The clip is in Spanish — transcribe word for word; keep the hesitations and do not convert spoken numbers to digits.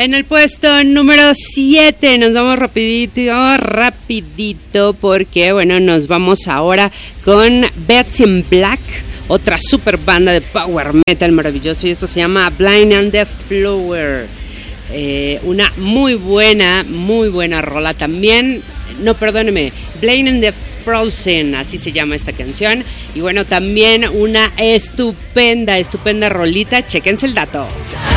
En el puesto número siete nos vamos rapidito, rapidito, porque bueno, nos vamos ahora con Betsy in Black, otra super banda de power metal maravilloso, y esto se llama Blind and the Flower. Eh, una muy buena, muy buena rola también. No, perdóneme, Blind and the Frozen, así se llama esta canción. Y bueno, también una estupenda, estupenda rolita. Chéquense el dato.